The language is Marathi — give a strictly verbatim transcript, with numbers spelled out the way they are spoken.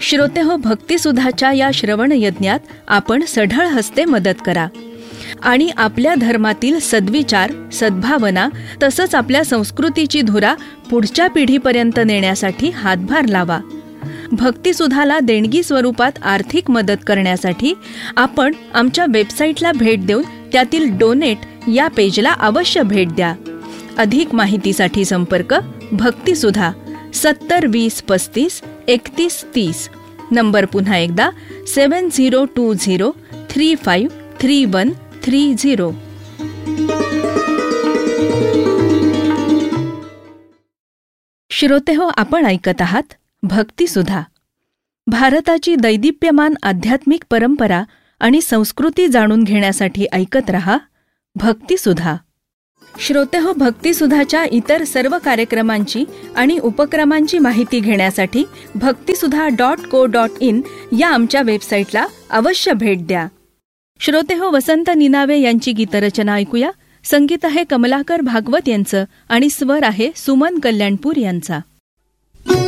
श्रोतेहो, भक्तिसुधाच्या या श्रवण यज्ञात आपण सढळ हस्ते मदत करा आणि आपल्या धर्मातील सद्विचार, सद्भावना तसंच आपल्या संस्कृतीची धुरा पुढच्या पिढीपर्यंत नेण्यासाठी हातभार लावा. भक्तिसुधाला देणगी स्वरूपात आर्थिक मदत करण्यासाठी आपण आमच्या वेबसाईटला भेट देऊन त्यातील डोनेट या पेजला अवश्य भेट द्या. अधिक माहितीसाठी संपर्क भक्तिसुधा सत्तर वीस पस्तीस एकतीस तीस. नंबर पुन्हा एकदा सेवन zero to zero three five three one three zero. श्रोतेहो, आपण ऐकत आहात भक्तिसुधा. भारताची दैदिप्यमान आध्यात्मिक परंपरा आणि संस्कृती जाणून घेण्यासाठी ऐकत रहा भक्तिसुधा. श्रोतेहो, भक्तिसुधाच्या इतर सर्व कार्यक्रमांची आणि उपक्रमांची माहिती घेण्यासाठी भक्तिसुधा डॉट को डॉट इन या आमच्या वेबसाईटला अवश्य भेट द्या. श्रोतेहो, वसंत निनावे यांची गीतरचना ऐकूया. संगीत आहे कमलाकर भागवत यांचं आणि स्वर आहे सुमन कल्याणपूर यांचा.